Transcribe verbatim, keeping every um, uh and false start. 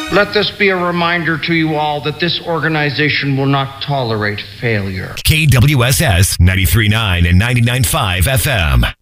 Let this be a reminder to you all that this organization will not tolerate failure. K W S S ninety-three point nine and ninety-nine point five F M.